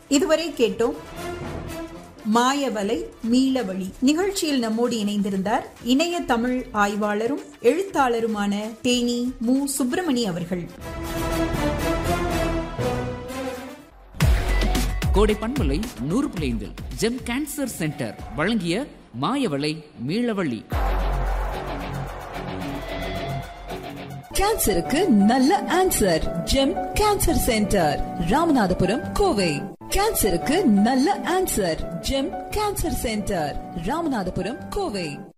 இதுவரை கேட்டோம் மாயவலை மீளவழி. நிகழ்ச்சியில் நம்மோடு இணைந்திருந்தார் இணைய தமிழ் ஆய்வாளரும் எழுத்தாளருமான தேனி மு. சுப்பிரமணி அவர்கள். கோடை பண்பலை 100.5 ஜெம் கேன்சர் சென்டர் வழங்கிய மாயவலை மீளவழி. கேன்சருக்கு நல்ல answer. GeM cancer centre, Ramanathapuram, Kovai. கேன்சருக்கு நல்ல answer. GeM cancer centre, Ramanathapuram, Kovai.